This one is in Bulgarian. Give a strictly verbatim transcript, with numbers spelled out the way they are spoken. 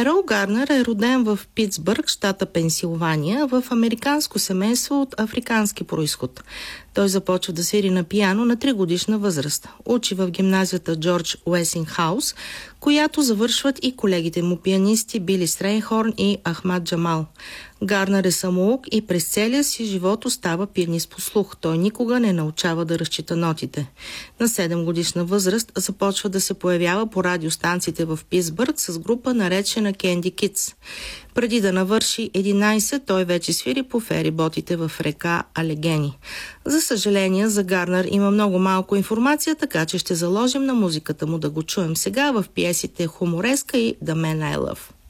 Ерол Гарнер е роден в Питсбърг, щата Пенсилвания, в американско семейство от африкански произход. Той започва да свири на пиано на тригодишна възраст. Учи в гимназията Джордж Уесингхаус, която завършват и колегите му пианисти Били Стрейнхорн и Ахмад Джамал. Гарнер е самоук и през целия си живот остава пианист по слух. Той никога не научава да разчита нотите. На седем годишна възраст започва да се появява по радиостанциите в Питсбърг с група наречена Candy Kids. Преди да навърши единайсет, той вече свири по фериботите в река Алегени. За съжаление, за Гарнер има много малко информация, така че ще заложим на музиката му да го чуем сега в пиесите Хумореска и The Man I Love.